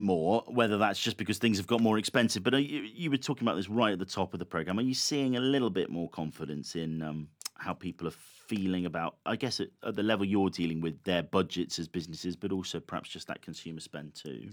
more, whether that's just because things have got more expensive. But you were talking about this right at the top of the program. Are you seeing a little bit more confidence in how people are feeling about, I guess, at the level you're dealing with, their budgets as businesses, but also perhaps just that consumer spend too?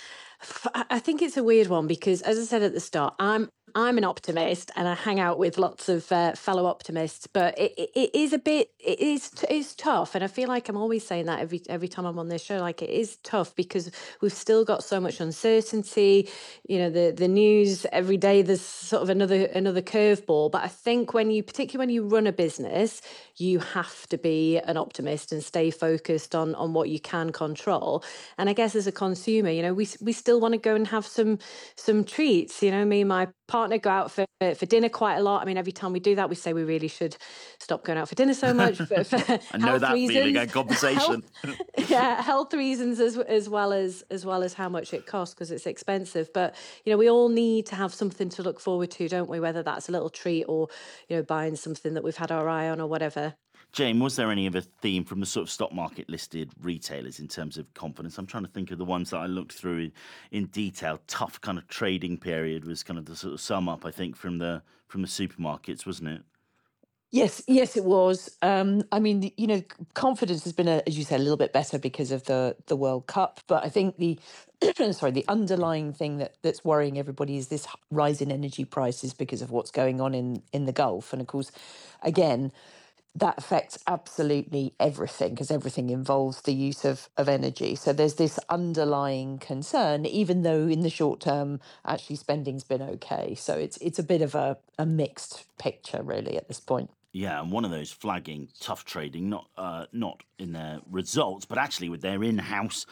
I think it's a weird one because, as I said at the start, I'm an optimist and I hang out with lots of fellow optimists. But it is a bit it's tough, and I feel like I'm always saying that every time I'm on this show. Like, it is tough because we've still got so much uncertainty. You know, the news every day. There's sort of another curveball. But I think particularly when you run a business, you have to be an optimist and stay focused on what you can control. And I guess as a consumer, you know, we still want to go and have some treats. You know, me and my partner go out for dinner quite a lot. I mean, every time we do that, we say we really should stop going out for dinner so much for I know health that reasons. feeling and conversation. Health reasons as well as how much it costs, because it's expensive. But you know, we all need to have something to look forward to, don't we? Whether that's a little treat or, you know, buying something that we've had our eye on or whatever. Jane, was there any other theme from the sort of stock market listed retailers in terms of confidence? I'm trying to think of the ones that I looked through in detail. Tough kind of trading period was kind of the sort of sum up, I think, from the supermarkets, wasn't it? Yes, it was. I mean, you know, confidence has been, as you said, a little bit better because of the World Cup. But I think the the underlying thing that's worrying everybody is this rise in energy prices because of what's going on in the Gulf. And of course, again, that affects absolutely everything because everything involves the use of energy. So there's this underlying concern, even though in the short term, actually spending's been okay. So it's a bit of a mixed picture, really, at this point. Yeah, and one of those flagging tough trading, not in their results, but actually with their in-house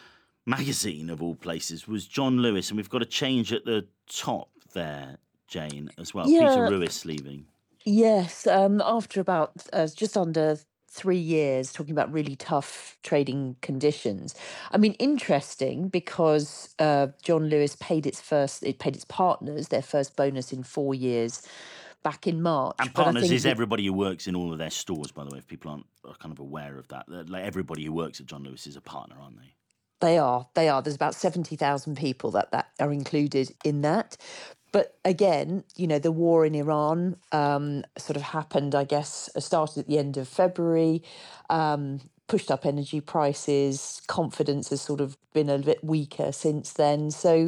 magazine of all places, was John Lewis, and we've got a change at the top there, Jane, as well. Yeah. Peter Lewis leaving. Yes, after about just under 3 years, talking about really tough trading conditions. I mean, interesting because John Lewis paid its partners their first bonus in 4 years back in March. And partners is everybody who works in all of their stores, by the way, if people are kind of aware of that. Like, everybody who works at John Lewis is a partner, aren't they? They are. There's about 70,000 people that are included in that. But again, you know, the war in Iran sort of happened, I guess, started at the end of February, pushed up energy prices. Confidence has sort of been a bit weaker since then. So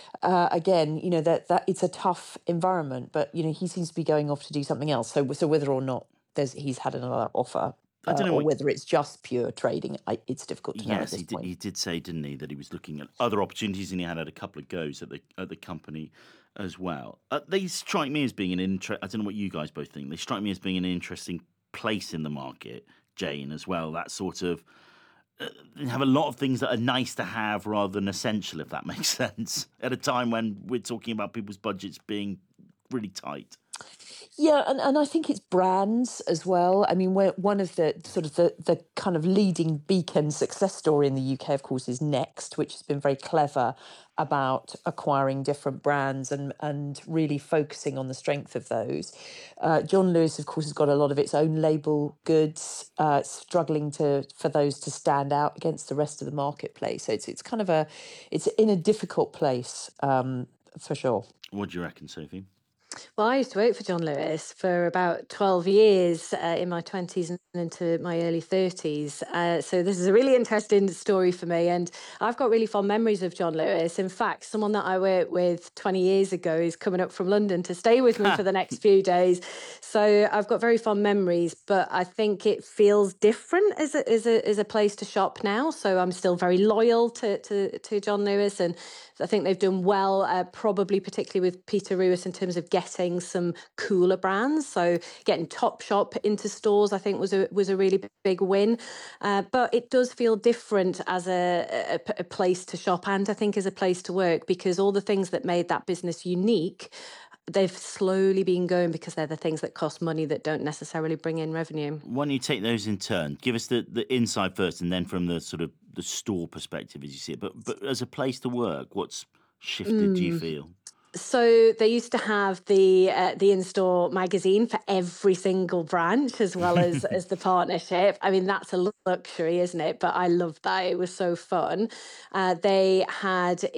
again, you know, that it's a tough environment, but, you know, he seems to be going off to do something else. So whether or not he's had another offer, I don't know or whether it's just pure trading, it's difficult to know at Yes, this point. he did say, didn't he, that he was looking at other opportunities, and he had a couple of goes at the company as well. They strike me as being I don't know what you guys both think. They strike me as being an interesting place in the market, Jane, as well. That sort of they have a lot of things that are nice to have rather than essential, if that makes sense. At a time when we're talking about people's budgets being really tight. Yeah, and I think it's brands as well. I mean, one of the sort of the kind of leading beacon success story in the UK, of course, is Next, which has been very clever about acquiring different brands and really focusing on the strength of those. John Lewis, of course, has got a lot of its own label goods, struggling for those to stand out against the rest of the marketplace. So it's kind of it's in a difficult place for sure. What do you reckon, Sophie? Well, I used to work for John Lewis for about 12 years in my 20s and into my early 30s. So this is a really interesting story for me. And I've got really fond memories of John Lewis. In fact, someone that I worked with 20 years ago is coming up from London to stay with me for the next few days. So I've got very fond memories, but I think it feels different as a place to shop now. So I'm still very loyal to John Lewis, and I think they've done well, probably particularly with Peter Lewis in terms of getting some cooler brands. So getting Topshop into stores, I think, was a really big win. But it does feel different as a place to shop, and I think as a place to work, because all the things that made that business unique, they've slowly been going because they're the things that cost money that don't necessarily bring in revenue. Why don't you take those in turn? Give us the inside first, and then from the sort of the store perspective as you see it. But as a place to work, what's shifted, do you feel? So they used to have the in-store magazine for every single branch, as well as the partnership. I mean, that's a luxury, isn't it? But I loved that. It was so fun. They had